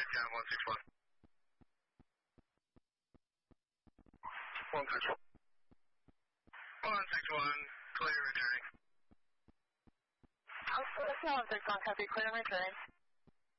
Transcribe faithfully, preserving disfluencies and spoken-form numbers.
Cam one six one. one six one. one six one, clear returning. one six one, copy, clear returning.